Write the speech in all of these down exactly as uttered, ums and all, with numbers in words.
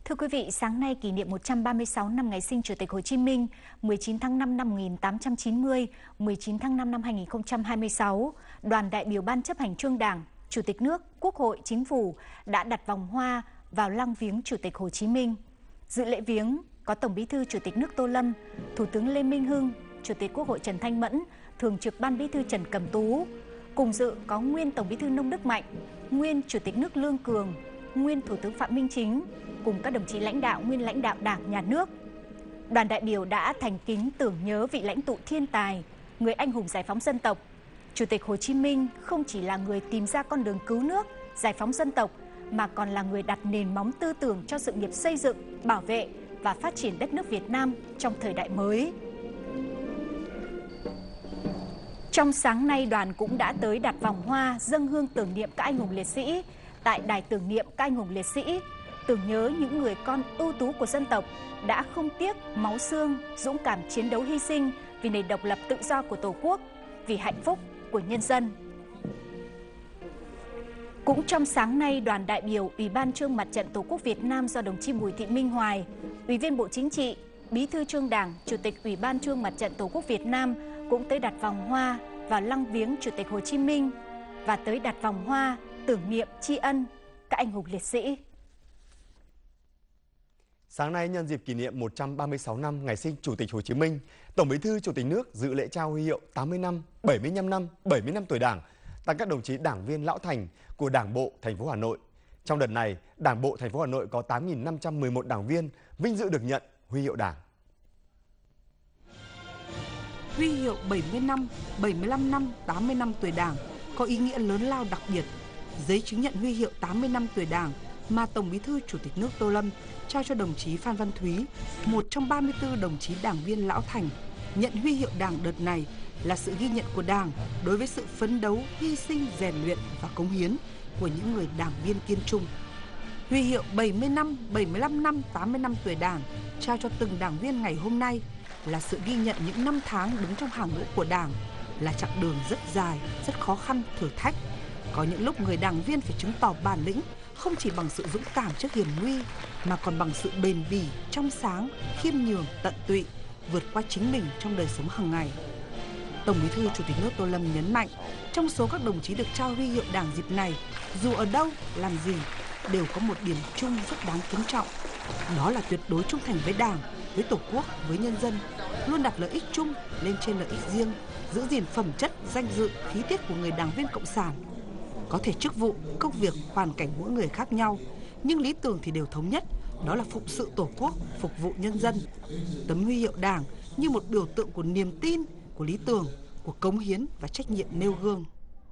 Thưa quý vị, sáng nay kỷ niệm một trăm ba mươi sáu năm ngày sinh Chủ tịch Hồ Chí Minh, mười chín tháng năm năm một nghìn tám trăm chín mươi, mười chín tháng năm năm hai nghìn không trăm hai mươi sáu, đoàn đại biểu Ban chấp hành Trung ương Đảng, Chủ tịch nước, Quốc hội, Chính phủ đã đặt vòng hoa vào lăng viếng Chủ tịch Hồ Chí Minh. Dự lễ viếng có Tổng Bí thư Chủ tịch nước Tô Lâm, Thủ tướng Lê Minh Hưng, Chủ tịch Quốc hội Trần Thanh Mẫn, Thường trực Ban Bí thư Trần Cẩm Tú. Cùng dự có nguyên Tổng Bí thư Nông Đức Mạnh, nguyên Chủ tịch nước Lương Cường, nguyên Thủ tướng Phạm Minh Chính, cùng các đồng chí lãnh đạo, nguyên lãnh đạo Đảng, Nhà nước. Đoàn đại biểu đã thành kính tưởng nhớ vị lãnh tụ thiên tài, người anh hùng giải phóng dân tộc. Chủ tịch Hồ Chí Minh không chỉ là người tìm ra con đường cứu nước, giải phóng dân tộc, mà còn là người đặt nền móng tư tưởng cho sự nghiệp xây dựng, bảo vệ và phát triển đất nước Việt Nam trong thời đại mới. Trong sáng nay, đoàn cũng đã tới đặt vòng hoa dâng hương tưởng niệm các anh hùng liệt sĩ tại đài tưởng niệm các anh hùng liệt sĩ, tưởng nhớ những người con ưu tú của dân tộc đã không tiếc máu xương, dũng cảm chiến đấu hy sinh vì nền độc lập tự do của Tổ quốc, vì hạnh phúc của nhân dân. Cũng trong sáng nay, đoàn đại biểu Ủy ban Trung ương Mặt trận Tổ quốc Việt Nam do đồng chí Bùi Thị Minh Hoài, Ủy viên Bộ Chính trị, Bí thư Trung ương Đảng, Chủ tịch Ủy ban Trung ương Mặt trận Tổ quốc Việt Nam cũng tới đặt vòng hoa vào lăng viếng Chủ tịch Hồ Chí Minh và tới đặt vòng hoa tưởng niệm tri ân các anh hùng liệt sĩ. Sáng nay, nhân dịp kỷ niệm một trăm ba mươi sáu năm ngày sinh Chủ tịch Hồ Chí Minh, Tổng Bí thư Chủ tịch nước dự lễ trao huy hiệu tám mươi năm, bảy mươi lăm năm, bảy mươi năm tuổi Đảng tặng các đồng chí đảng viên lão thành của Đảng bộ thành phố Hà Nội. Trong đợt này, Đảng bộ thành phố Hà Nội có tám nghìn năm trăm mười một đảng viên vinh dự được nhận huy hiệu Đảng. Huy hiệu bảy mươi năm, bảy mươi lăm năm, tám mươi năm tuổi Đảng có ý nghĩa lớn lao đặc biệt. Giấy chứng nhận huy hiệu tám mươi năm tuổi Đảng mà Tổng Bí thư Chủ tịch nước Tô Lâm trao cho đồng chí Phan Văn Thúy, một trong ba mươi tư đồng chí đảng viên lão thành, nhận huy hiệu Đảng đợt này là sự ghi nhận của Đảng đối với sự phấn đấu, hy sinh, rèn luyện và cống hiến của những người đảng viên kiên trung. Huy hiệu bảy mươi năm, bảy mươi lăm năm, tám mươi năm tuổi Đảng trao cho từng đảng viên ngày hôm nay là sự ghi nhận những năm tháng đứng trong hàng ngũ của Đảng, là chặng đường rất dài, rất khó khăn, thử thách. Có những lúc người đảng viên phải chứng tỏ bản lĩnh không chỉ bằng sự dũng cảm trước hiểm nguy mà còn bằng sự bền bỉ, trong sáng, khiêm nhường, tận tụy, vượt qua chính mình trong đời sống hàng ngày. Tổng Bí thư Chủ tịch nước Tô Lâm nhấn mạnh, trong số các đồng chí được trao huy hiệu Đảng dịp này, dù ở đâu, làm gì, đều có một điểm chung rất đáng kính trọng. Đó là tuyệt đối trung thành với Đảng, với Tổ quốc, với nhân dân, luôn đặt lợi ích chung lên trên lợi ích riêng, giữ gìn phẩm chất, danh dự, khí tiết của người đảng viên cộng sản. Có thể chức vụ, công việc, hoàn cảnh mỗi người khác nhau, nhưng lý tưởng thì đều thống nhất, đó là phụng sự Tổ quốc, phục vụ nhân dân. Tấm huy hiệu Đảng như một biểu tượng của niềm tin, của lý tưởng, của cống hiến và trách nhiệm nêu gương.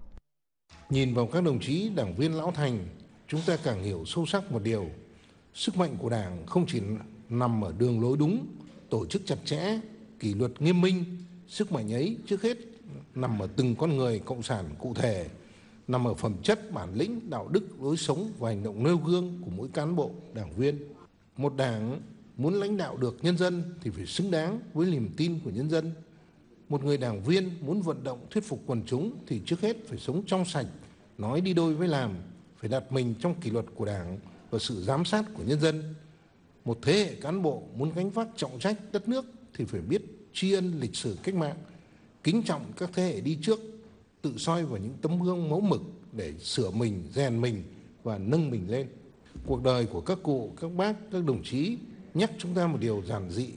Nhìn vào các đồng chí đảng viên lão thành, chúng ta càng hiểu sâu sắc một điều. Sức mạnh của Đảng không chỉ nằm ở đường lối đúng, tổ chức chặt chẽ, kỷ luật nghiêm minh. Sức mạnh ấy trước hết nằm ở từng con người cộng sản cụ thể, nằm ở phẩm chất, bản lĩnh, đạo đức, lối sống và hành động nêu gương của mỗi cán bộ, đảng viên. Một đảng muốn lãnh đạo được nhân dân thì phải xứng đáng với niềm tin của nhân dân. Một người đảng viên muốn vận động thuyết phục quần chúng thì trước hết phải sống trong sạch, nói đi đôi với làm, phải đặt mình trong kỷ luật của Đảng và sự giám sát của nhân dân. Một thế hệ cán bộ muốn gánh vác trọng trách đất nước thì phải biết tri ân lịch sử cách mạng, kính trọng các thế hệ đi trước, tự soi vào những tấm gương mẫu mực để sửa mình, rèn mình và nâng mình lên. Cuộc đời của các cụ, các bác, các đồng chí nhắc chúng ta một điều giản dị